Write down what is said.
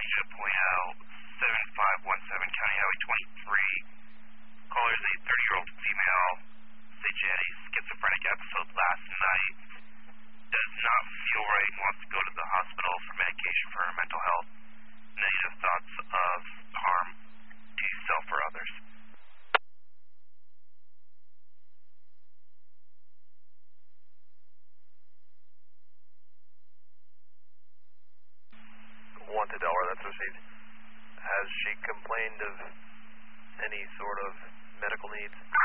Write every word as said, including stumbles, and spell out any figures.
need you to point out seven five one seven County Highway twenty-three. Caller is a thirty-year-old female. Say she had a schizophrenic episode last night. Does not feel right and wants to go to the hospital for medication for her mental health. Negative thoughts of harm to self or others. Wanted dollar, that's received. Has she complained of any sort of medical needs?